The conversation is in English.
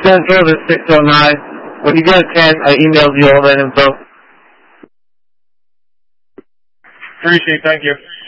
Central to 609. When you get a chance, I emailed you all that info. Appreciate it. Thank you.